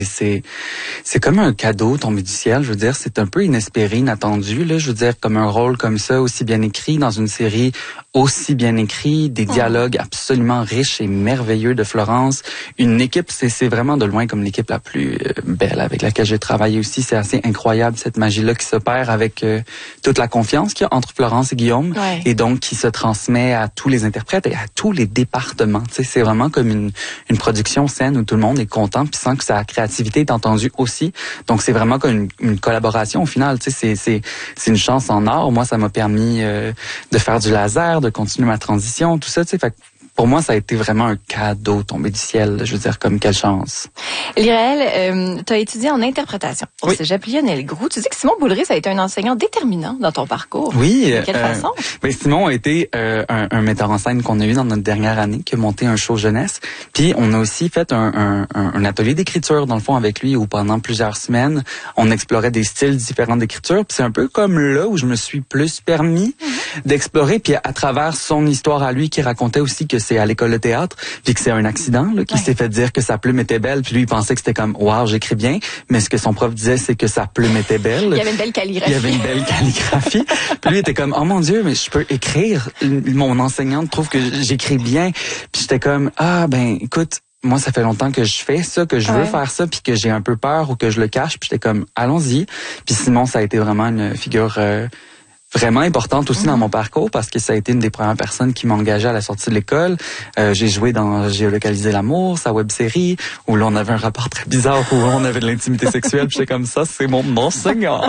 C'est comme un cadeau tombé du ciel, je veux dire, c'est un peu inespéré, inattendu, là, je veux dire, comme un rôle comme ça, aussi bien écrit, dans une série aussi bien écrite, des dialogues absolument riches et merveilleux de Florence, une équipe, c'est vraiment de loin comme l'équipe la plus belle avec laquelle j'ai travaillé aussi, c'est assez incroyable cette magie-là qui s'opère avec toute la confiance qu'il y a entre Florence et Guillaume, et donc qui se transmet à tous les interprètes et à tous les départements, tu sais, c'est vraiment comme une production saine où tout le monde est content puis sent que sa créativité est entendue aussi. Donc c'est vraiment comme une collaboration au final, tu sais, c'est une chance en or. Moi, ça m'a permis de faire du laser, de continuer ma transition, tout ça, tu sais, fait pour moi, ça a été vraiment un cadeau tombé du ciel. Je veux dire, comme quelle chance. Liraël, tu as étudié en interprétation au Cégep Lionel-Groulx. Tu dis que Simon Boulris a été un enseignant déterminant dans ton parcours. Oui. De quelle façon? Oui, Simon a été un metteur en scène qu'on a eu dans notre dernière année, qui a monté un show jeunesse. Puis on a aussi fait un atelier d'écriture, dans le fond, avec lui, où pendant plusieurs semaines, on explorait des styles différents d'écriture. Puis c'est un peu comme là où je me suis plus permis d'explorer. Puis à travers son histoire à lui, qui racontait aussi que c'est à l'école de théâtre, puis que c'est un accident, là, qui s'est fait dire que sa plume était belle, puis lui, il pensait que c'était comme, wow, j'écris bien, mais ce que son prof disait, c'est que sa plume était belle. Il y avait une belle calligraphie. Il y avait une belle calligraphie. Puis lui, il était comme, oh mon Dieu, mais je peux écrire. Mon enseignante trouve que j'écris bien. Puis j'étais comme, ah, ben, écoute, moi, ça fait longtemps que je fais ça, que je veux faire ça, puis que j'ai un peu peur ou que je le cache. Puis j'étais comme, allons-y. Puis Simon, ça a été vraiment une figure vraiment importante aussi dans mon parcours parce que ça a été une des premières personnes qui m'a engagé à la sortie de l'école. J'ai joué dans Géolocaliser l'amour, sa web-série, où là, on avait un rapport très bizarre, où on avait de l'intimité sexuelle, puis j'étais comme ça, c'est mon enseignant.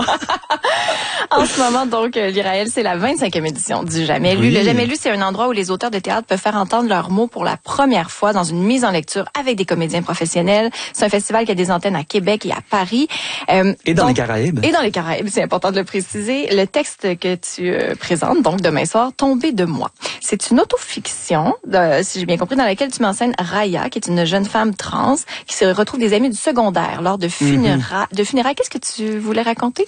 En ce moment, donc, Liraël, c'est la 25e édition du Jamais Lu. Le Jamais Lu, c'est un endroit où les auteurs de théâtre peuvent faire entendre leurs mots pour la première fois dans une mise en lecture avec des comédiens professionnels. C'est un festival qui a des antennes à Québec et à Paris. Et dans les Caraïbes. Et dans les Caraïbes, c'est important de le préciser. Le texte que tu présentes, donc, demain soir, Tomber de moi. C'est une autofiction, si j'ai bien compris, dans laquelle tu m'enseignes Raya, qui est une jeune femme trans, qui se retrouve des amis du secondaire lors de funérailles. Qu'est-ce que tu voulais raconter?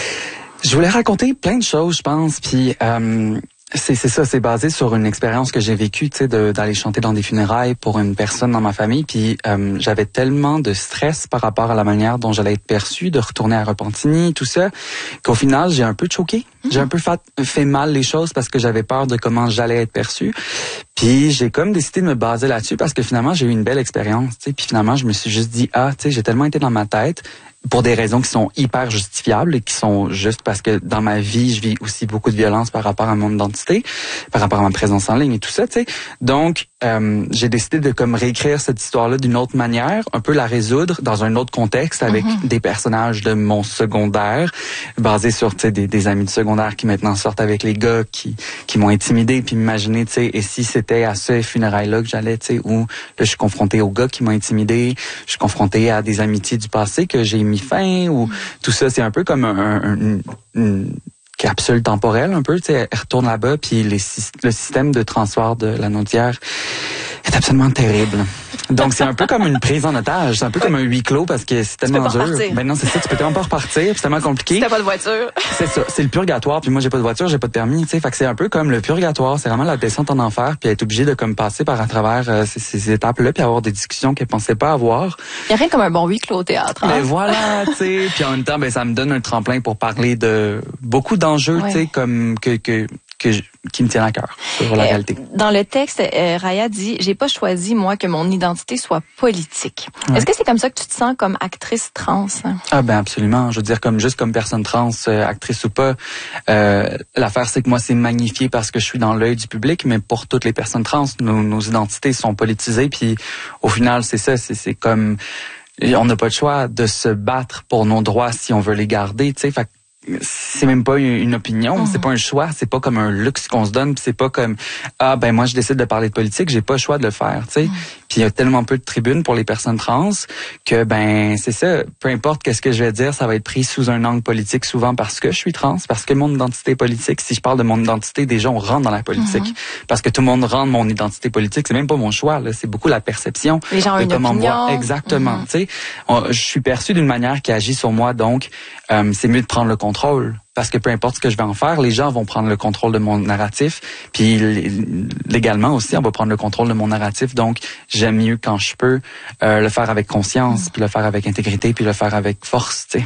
Je voulais raconter plein de choses, je pense, puis c'est ça, c'est basé sur une expérience que j'ai vécue, tu sais, d'aller chanter dans des funérailles pour une personne dans ma famille, puis j'avais tellement de stress par rapport à la manière dont j'allais être perçue, de retourner à Repentigny, tout ça, qu'au final, j'ai un peu choqué. J'ai un peu fait mal les choses parce que j'avais peur de comment j'allais être perçue. Puis j'ai comme décidé de me baser là-dessus parce que finalement, j'ai eu une belle expérience, tu sais, puis finalement, je me suis juste dit, tu sais, j'ai tellement été dans ma tête, pour des raisons qui sont hyper justifiables et qui sont juste parce que dans ma vie, je vis aussi beaucoup de violence par rapport à mon identité, par rapport à ma présence en ligne et tout ça, tu sais. Donc, j'ai décidé de comme réécrire cette histoire-là d'une autre manière, un peu la résoudre dans un autre contexte avec des personnages de mon secondaire, basés sur, tu sais, des amis de secondaire qui maintenant sortent avec les gars qui m'ont intimidé, puis m'imaginer, tu sais, et si c'était à ce funérailles-là que j'allais, tu sais, où là, je suis confrontée aux gars qui m'ont intimidé, je suis confrontée à des amitiés du passé que j'ai mis fin, ou tout ça, c'est un peu comme une capsule temporelle, un peu, tu sais, elle retourne là-bas, puis le système de transport de la Naudière est absolument terrible. Donc, c'est un peu comme une prise en otage. C'est un peu comme un huis clos parce que c'est tellement dur. Maintenant, c'est ça, tu peux tellement pas repartir, c'est tellement compliqué. Si t'as pas de voiture. C'est ça, c'est le purgatoire, puis moi, j'ai pas de voiture, j'ai pas de permis, tu sais. Fait que c'est un peu comme le purgatoire, c'est vraiment la descente en enfer, puis être obligé de comme passer par à travers ces étapes-là, puis avoir des discussions qu'elle pensait pas avoir. Il y a rien comme un bon huis clos au théâtre. Mais voilà, tu sais. Puis en même temps, ben ça me donne un tremplin pour parler de beaucoup d'enjeux, tu sais, comme qui me tiennent à cœur sur la réalité. Dans le texte, Raya dit « J'ai pas choisi, moi, que mon identité soit politique ». Est-ce que c'est comme ça que tu te sens comme actrice trans? Ah ben absolument. Je veux dire, juste comme personne trans, actrice ou pas. L'affaire, c'est que moi, c'est magnifié parce que je suis dans l'œil du public, mais pour toutes les personnes trans, nos identités sont politisées. Puis au final, c'est ça, c'est comme... On n'a pas le choix de se battre pour nos droits si on veut les garder, tu sais. Fait c'est même pas une opinion, c'est pas un choix, c'est pas comme un luxe qu'on se donne, puis c'est pas comme ben moi je décide de parler de politique, j'ai pas le choix de le faire, tu sais. Puis il y a tellement peu de tribunes pour les personnes trans que ben c'est ça, peu importe qu'est-ce que je vais dire, ça va être pris sous un angle politique souvent parce que je suis trans, parce que mon identité est politique. Si je parle de mon identité, déjà on rentre dans la politique parce que tout le monde rentre mon identité politique, c'est même pas mon choix là, c'est beaucoup la perception. Les gens ont une opinion. Exactement, tu sais. Je suis perçu d'une manière qui agit sur moi, donc c'est mieux de prendre le contrôle parce que peu importe ce que je vais en faire, les gens vont prendre le contrôle de mon narratif, puis légalement aussi, on va prendre le contrôle de mon narratif. Donc, j'aime mieux quand je peux le faire avec conscience, puis le faire avec intégrité, puis le faire avec force, tu sais.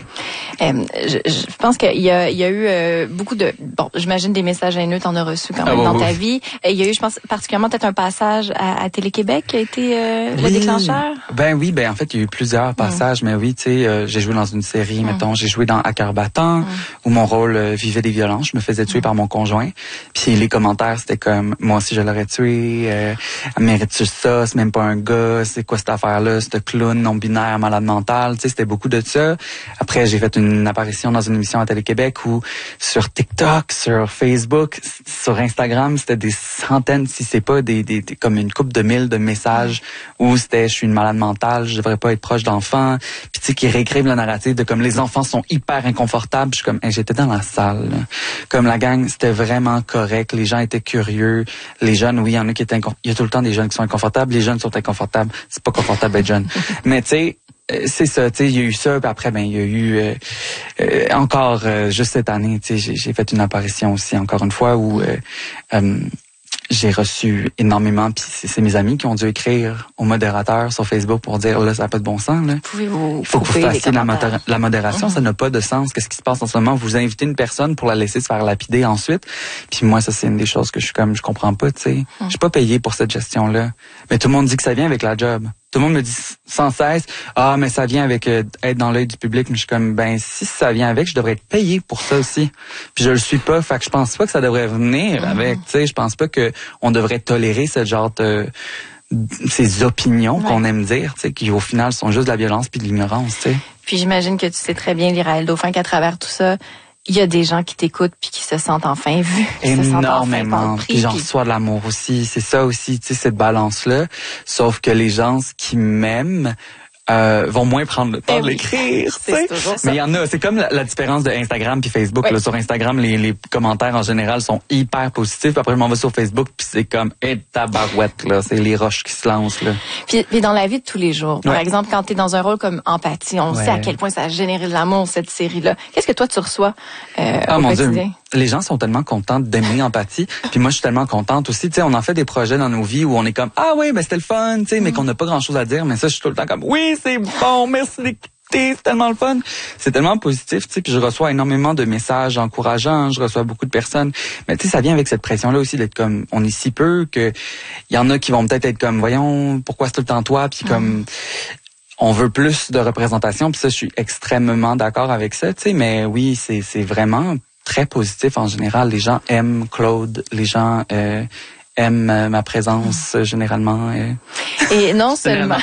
Je pense qu'il y a eu beaucoup de... Bon, j'imagine des messages haineux, t'en as reçu quand même dans ta vie. Il y a eu, je pense, particulièrement peut-être un passage à Télé-Québec qui a été le déclencheur. Ben en fait, il y a eu plusieurs passages, mais oui, tu sais, j'ai joué dans une série, mettons, j'ai joué dans À cœur battant, où mon rôle vivait des violences. Je me faisais tuer par mon conjoint. Puis les commentaires, c'était comme, moi aussi je l'aurais tué, mérites-tu ça, c'est même pas un gars, c'est quoi cette affaire-là, ce clown non-binaire, malade mental, tu sais, c'était beaucoup de ça. Après, j'ai fait une apparition dans une émission à Télé-Québec où sur TikTok, sur Facebook, sur Instagram, c'était des centaines, si c'est pas des comme une couple de mille de messages où c'était je suis une malade mentale, je devrais pas être proche d'enfants, puis tu sais qui réécrivent le narratif de comme les enfants sont hyper inconfortables, je suis comme j'étais dans la salle, là. Comme la gang, c'était vraiment correct, les gens étaient curieux, les jeunes, oui, il y en a qui étaient il y a tout le temps des jeunes qui sont inconfortables, les jeunes sont inconfortables, c'est pas confortable d'être jeune. Mais tu sais, c'est ça, tu sais, il y a eu ça, puis après ben il y a eu encore juste cette année, tu sais, j'ai fait une apparition aussi encore une fois où j'ai reçu énormément, puis c'est mes amis qui ont dû écrire au modérateur sur Facebook pour dire là ça n'a pas de bon sens là. Pouvez-vous faut que vous fassiez la modération, ça n'a pas de sens. Qu'est-ce qui se passe en ce moment? Vous invitez une personne pour la laisser se faire lapider ensuite. Puis moi ça c'est une des choses que je suis comme je comprends pas, tu sais. Je suis pas payé pour cette gestion là. Mais tout le monde dit que ça vient avec la job. Tout le monde me dit sans cesse, mais ça vient avec être dans l'œil du public. Mais je suis comme, ben si ça vient avec, je devrais être payé pour ça aussi. Puis je le suis pas, fait que je pense pas que ça devrait venir avec. Tu sais, je pense pas que on devrait tolérer ce genre de ces opinions qu'on aime dire, tu sais, qui au final sont juste de la violence puis de l'ignorance, tu sais. Puis j'imagine que tu sais très bien, Liraël Dauphin, qu'à travers tout ça, il y a des gens qui t'écoutent puis qui se sentent enfin vus. Énormément. Puis j'en reçois de l'amour aussi. C'est ça aussi, tu sais, cette balance-là. Sauf que les gens qui m'aiment vont moins prendre le temps de l'écrire. C'est toujours ça. Mais il y en a. C'est comme la différence de Instagram puis Facebook. Là, sur Instagram, les commentaires en général sont hyper positifs. Puis après, je m'en vais sur Facebook puis c'est comme tabarouette, là. C'est les roches qui se lancent, là. Puis dans la vie de tous les jours, par exemple, quand tu es dans un rôle comme Empathie, on sait à quel point ça a généré de l'amour, cette série-là. Qu'est-ce que toi, tu reçois au mon quotidien? Dieu. Les gens sont tellement contents d'aimer Empathie. Puis moi, je suis tellement contente aussi. Tu sais, on en fait des projets dans nos vies où on est comme, oui, ben c'était le fun, tu sais, mais qu'on n'a pas grand-chose à dire. Mais ça, je suis tout le temps comme, oui, c'est bon, merci d'écouter, c'est tellement le fun. C'est tellement positif, tu sais. Puis je reçois énormément de messages encourageants. Je reçois beaucoup de personnes. Mais tu sais, ça vient avec cette pression-là aussi d'être comme, on est si peu que il y en a qui vont peut-être être comme, voyons, pourquoi c'est tout le temps toi? Puis comme, on veut plus de représentation. Puis ça, je suis extrêmement d'accord avec ça, tu sais. Mais oui, c'est vraiment très positif en général. Les gens aiment Claude, les gens aiment ma présence généralement. Et non seulement...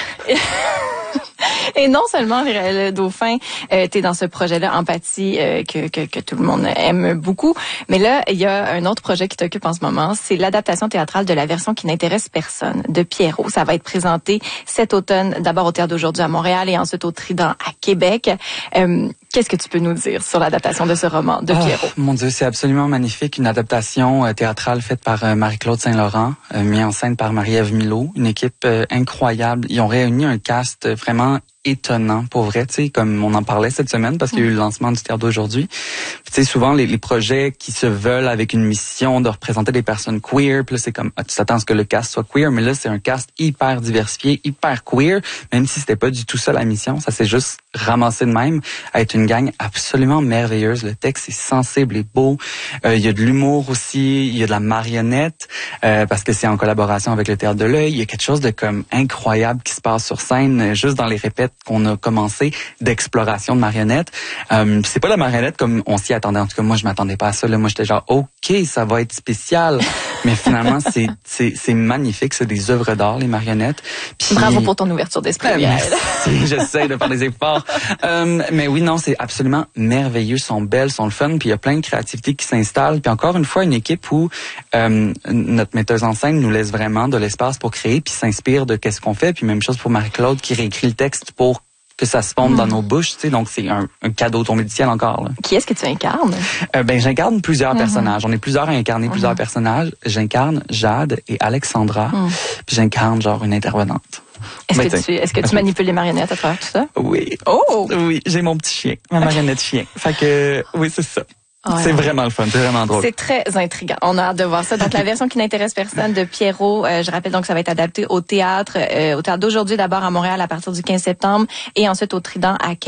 Et non seulement, le Dauphin, t'es dans ce projet-là, Empathie, que tout le monde aime beaucoup. Mais là, il y a un autre projet qui t'occupe en ce moment. C'est l'adaptation théâtrale de la version qui n'intéresse personne, de Pierrot. Ça va être présenté cet automne, d'abord au Théâtre d'Aujourd'hui à Montréal et ensuite au Trident à Québec. Qu'est-ce que tu peux nous dire sur l'adaptation de ce roman de Pierrot? Mon Dieu, c'est absolument magnifique. Une adaptation théâtrale faite par Marie-Claude Saint-Laurent, mise en scène par Marie-Ève Milot. Une équipe incroyable. Ils ont réuni un cast vraiment étonnant, pour vrai, tu sais, comme on en parlait cette semaine parce qu'il y a eu le lancement du Théâtre d'Aujourd'hui. Tu sais, souvent, les projets qui se veulent avec une mission de représenter des personnes queer, puis là, c'est comme, tu t'attends à ce que le cast soit queer, mais là, c'est un cast hyper diversifié, hyper queer, même si c'était pas du tout ça la mission, ça s'est juste ramassé de même, à être une gang absolument merveilleuse. Le texte est sensible et beau. Il y a de l'humour aussi, il y a de la marionnette, parce que c'est en collaboration avec le Théâtre de l'Œil. Il y a quelque chose de comme incroyable qui se passe sur scène, juste dans les répètes qu'on a commencé d'exploration de marionnettes. C'est pas la marionnette comme on s'y attendait. En tout cas, moi, je m'attendais pas à ça. Là, moi, j'étais genre, OK, ça va être spécial. Mais finalement, c'est magnifique. C'est des œuvres d'art, les marionnettes. Puis, bravo pour ton ouverture d'esprit. Merci, j'essaie de faire des efforts. Mais oui, non, c'est absolument merveilleux. Sont belles, sont le fun. Puis il y a plein de créativité qui s'installe. Puis encore une fois, une équipe où notre metteuse en scène nous laisse vraiment de l'espace pour créer, puis s'inspire de qu'est-ce qu'on fait. Puis même chose pour Marie-Claude qui réécrit le texte pour que ça se fonde dans nos bouches, tu sais, donc c'est un cadeau tombé du ciel encore, là. Qui est-ce que tu incarnes? J'incarne plusieurs personnages. On est plusieurs à incarner plusieurs personnages. J'incarne Jade et Alexandra, puis j'incarne genre une intervenante. Est-ce que tu manipules les marionnettes à travers tout ça? Oui. Oh! Oui, j'ai mon petit chien, ma marionnette chien. Fait que, oui, c'est ça. Ouais. C'est vraiment le fun, c'est vraiment drôle. C'est très intriguant. On a hâte de voir ça. Donc, la version qui n'intéresse personne de Pierrot, je rappelle donc que ça va être adapté au théâtre d'aujourd'hui d'abord à Montréal à partir du 15 septembre et ensuite au Trident à Québec.